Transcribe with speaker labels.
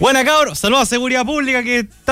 Speaker 1: Buena, cabros. Saludos a Seguridad Pública que está